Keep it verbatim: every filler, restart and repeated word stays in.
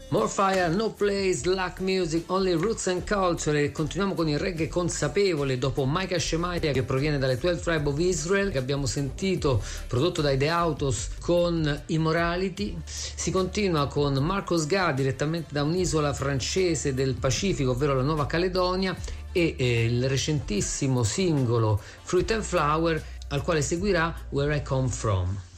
More Fire, No Place, Black Music, Only Roots and Culture. E continuiamo con il reggae consapevole dopo Micah Shemaiah, che proviene dalle twelve Tribe of Israel, che abbiamo sentito, prodotto dai The Autos con Immorality. Si continua con Marcos Ga, direttamente da un'isola francese del Pacifico, ovvero la Nuova Caledonia, e eh, il recentissimo singolo Fruit and Flower, al quale seguirà Where I Come From.